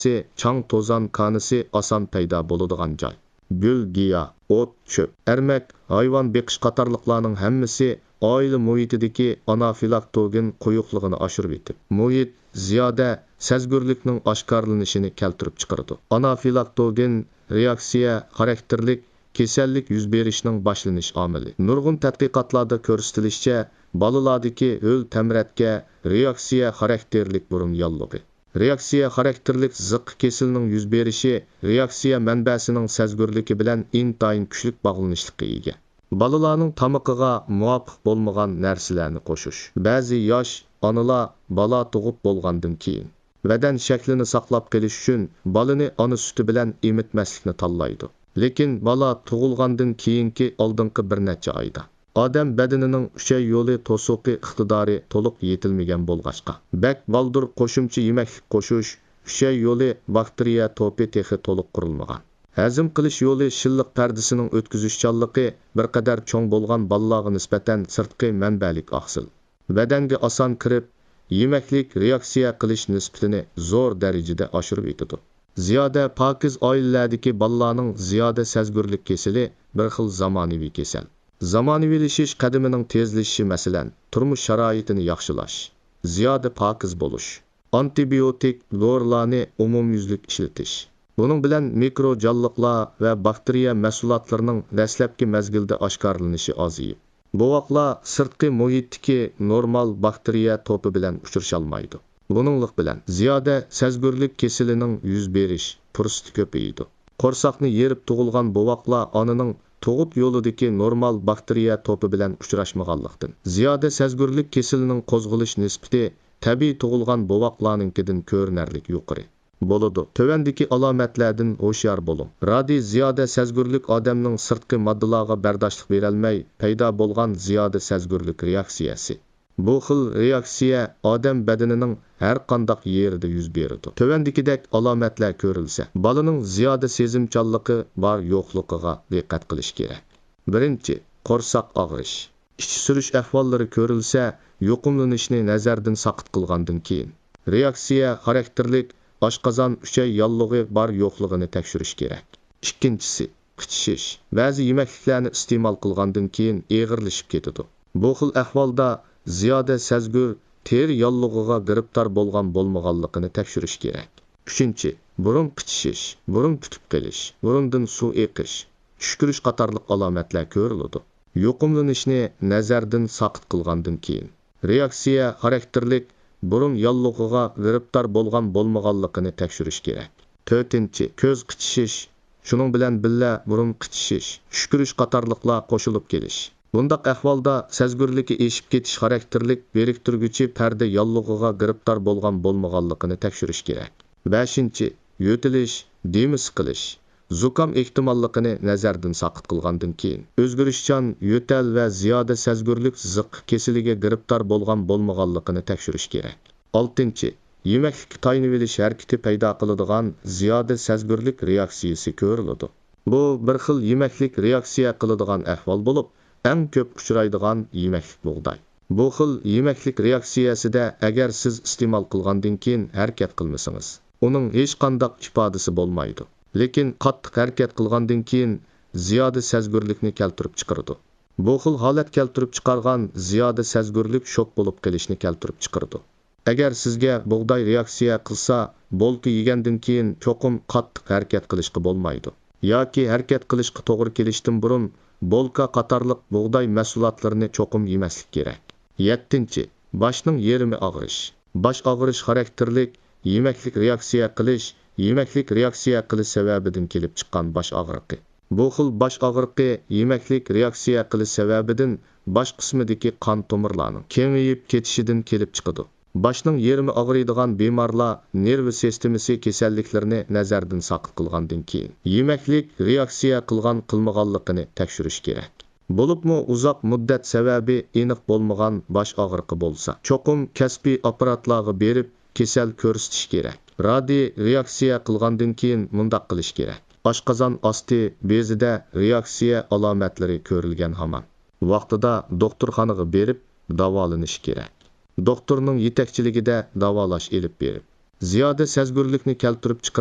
chang to'zon konisi oson paydo bo'ladigan joy. Gül, giya, o't, çöp, ermek, hayvan beqish qatorliqlarning hammasi oila muhitidagi anafilaktogin quyuqligini oshirib etib, muhit ziyoda sezgurlikning oshkorlanishini keltirib chiqaradi. Anafilaktogin reaksiya xarakterlik kasallik yuz berishning boshlanish omili. Nurg'un tadqiqotlarda ko'rsatilishicha, bolalardagi o'l tamratga reaksiya xarakterlik burun yollig'i. Reaksiya xarakterlik ziq kesilining yuz berishi reaksiya manbasining sezgurligi bilan intayin kuchli bog'lanishlikka ega. Balalarning tamiqiga muvofiq bo'lmagan narsalarni qo'shish. Ba'zi yosh onalar bola tug'ib bo'lgandan keyin badan shaklini saqlab qolish uchun bolani ona suti bilan emitmaslikni tanlaydi. Lekin bola tug'ilgandan keyingi oldingi bir necha oyda odam badanining uchay yo'li to'siqi iqtidori to'liq yetilmagan bo'lg'achqa bak baldur qo'shimcha yemaklik qo'shish uchay yo'li bakteriya to'pi texi to'liq qurilmagan. Hazm qilish yo'li shilliq pardasining o'tkazishchanligi bir qadar cho'ng bo'lgan bolalarga nisbatan sirtqi manbalik oqsil. Badanga oson kirib, yemaklik reaksiya qilish nisbatini zo'r darajada oshirib etadi. Ziyoda pokiz oilalardagi bolalarning ziyoda sezgurlik kasali bir xil zamonaviy kasal. Zamonaviylashish qadamining tezlashishi, masalan, turmush sharoitini yaxshilash, ziyoda pokiz bo'lish, antibiotik dorilarni umumyuzlik ishlatish. Buning bilan mikro jonliqlar va bakteriya mahsulotlarining dastlabki mezgilda oshkorlanishi ozayib, bovoqlar sirtqi muhitdagi normal bakteriya to'pi bilan uchrasha olmaydi. Buninglik bilan ziyoda sezgurlik kasalining yuz berish fursati ko'paydi. Qo'rsoqni yerib tug'ilgan bovoqlar onaning tug'ut yo'lidagi normal bakteriya to'pi bilan uchrashmaganlikdan ziyoda sezgurlik kasalining qo'zg'alish nisbati tabiiy tug'ilgan bovoqlarninkidan ko'rinarli yuqori bo'ladi. Tövandagi alomatlardan ho'shyor bo'ling. Radi ziyoda sezgurlik odamning sirtqi moddalarga bardoshlik berolmay paydo bo'lgan ziyoda sezgurlik reaksiyasi. Bu xil reaksiya odam badanining har qanday yerida yuz beradi. Tövandagidek alomatlar ko'rilsa, bolaning ziyoda sezimchanligi bor yo'qligiga diqqat qilish kerak. Birinchi, qo'rsoq og'rish. Ichki surish ahvollari ko'rilsa, yuqumlanishni nazardan saqit qilgandan keyin reaksiya xarakterlik oshqozon uchay yollig'i bor yo'qligini tekshirish kerak. Ikkinchisi, qichishish. Ba'zi yemakliklarni iste'mol qilgandan keyin eg'irlashib ketadi. Bu xil ahvolda ziyoda sezgur teri yollig'iga giribtor bo'lgan bo'lmaganligini tekshirish kerak. Uchinchi, burun qichishish, burun tutib qolish, burundan suv eqish, tushkirish qatorliq alomatlar ko'riladi. Yuqumlanishni nazardan saqit qilgandan keyin reaksiya xarakterlik burun yollig'iga giribtor bo'lgan bo'lmaganligini tekshirish kerak. To'rtinchi, ko'z qichishish, shuning bilan birga burun qichishish, tushkirish qatorliqlar qo'shilib kelish. Bundaq ahvolda sezgurligi eshib ketish xarakterlik beriktirguchi parda yollig'iga giribtor bo'lgan bo'lmaganligini tekshirish kerak. 5. Yo'tilish, demiz qilish, zukam ehtimolligini nazardan saqit qilgandan keyin o'zgarishchan yo'tal va ziyoda sezgurlik ziq kasaliga giribtor bo'lgan bo'lmaganligini tekshirish kerak. 6. Yemaklik tayinib olish harakati paydo qiladigan ziyoda sezgurlik reaksiyasi ko'riladi. Bu bir xil yemaklik reaksiya qiladigan ahvol bo'lib, eng ko'p uchraydigan yemaklik bug'doy. Bu xil yemaklik reaksiyasida agar siz iste'mol qilgandan keyin harakat qilmasangiz, uning hech qanday ifodasi bo'lmaydi. Lekin qattiq harakat qilgandan keyin ziyoda sezgurlikni keltirib chiqaradi. Bu xil holat keltirib chiqargan ziyoda sezgurlik shok bo'lib qolishni keltirib chiqaradi. Agar sizga bug'doy reaksiya qilsa, bolka yegandan keyin cho'qim qattiq harakat qilishga bo'lmaydi. Yoki harakat qilishga to'g'ri kelishdan burun bolka qatorliq bug'doy mahsulotlarini cho'qim yemaslik kerak. 7. Boshning yerimi og'rish. Bosh og'rish xarakterlik yemaklik reaksiya qilish, yemaklik reaksiya qilish sababidan kelib chiqqan bosh og'riqi. Bu xil bosh og'riqi yemaklik reaksiya qilish sababidan bosh qismidagi qon tomirlarning kengayib ketishidan kelib chiqadi. Boshning yerimi og'riydigan bemorlar nerv sistemasi kasalliklarini nazardan saqit qilgandan keyin yemaklik reaksiya qilgan qilmaganligini tekshirish kerak. Bo'libmi uzoq muddat sababi aniq bo'lmagan bosh og'riqi bo'lsa, cho'qim kasbiy apparatlarga berib kasal ko'rsatish kerak. Radi reaksiya qilgandan keyin mundaq qilish kerak. Oshqozon osti bezida reaksiya alomatlari ko'rilgan hamon vaqtida doktorxonaga berib davolanish kerak. Doktorning yetakchiligida davolash elib berib, ziyoda sezgurlikni keltirib